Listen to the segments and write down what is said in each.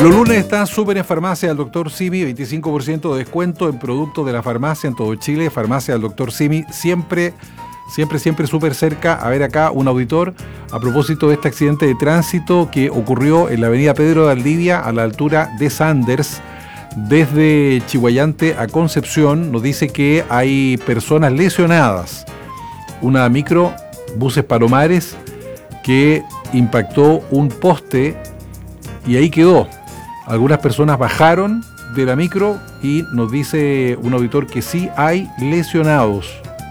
Los lunes está súper en farmacia del Dr. Simi, 25% de descuento en productos de la farmacia en todo Chile. Farmacia del Dr. Simi, siempre súper cerca. A ver acá, un auditor, a propósito de este accidente de tránsito que ocurrió en la avenida Pedro de Valdivia, a la altura de Sanders, desde Chihuayante a Concepción, nos dice que hay personas lesionadas. Una micro, buses Palomares, que impactó un poste y ahí quedó. Algunas personas bajaron de la micro y nos dice un auditor que sí hay lesionados.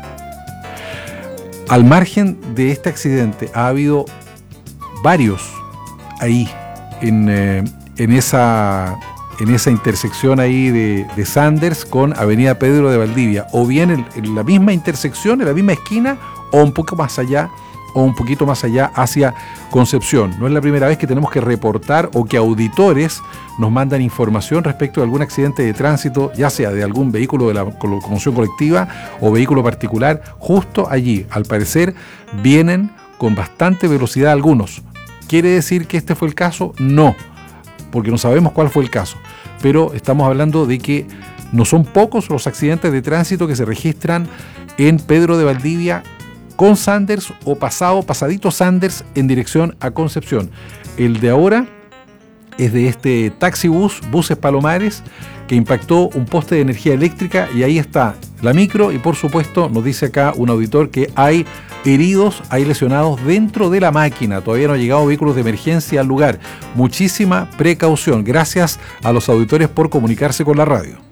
Al margen de este accidente ha habido varios ahí en esa intersección ahí de Sanders con Avenida Pedro de Valdivia, o bien en la misma intersección, en la misma esquina, o un poco más allá, o un poquito más allá hacia Concepción. No es la primera vez que tenemos que reportar o que auditores nos mandan información respecto de algún accidente de tránsito, ya sea de algún vehículo de la locomoción colectiva o vehículo particular, justo allí. Al parecer vienen con bastante velocidad algunos. ¿Quiere decir que este fue el caso? No, porque no sabemos cuál fue el caso. Pero estamos hablando de que no son pocos los accidentes de tránsito que se registran en Pedro de Valdivia con Sanders o pasadito Sanders en dirección a Concepción. El de ahora es de este taxibús, buses Palomares, que impactó un poste de energía eléctrica y ahí está la micro y por supuesto nos dice acá un auditor que hay heridos, hay lesionados dentro de la máquina. Todavía no han llegado vehículos de emergencia al lugar. Muchísima precaución. Gracias a los auditores por comunicarse con la radio.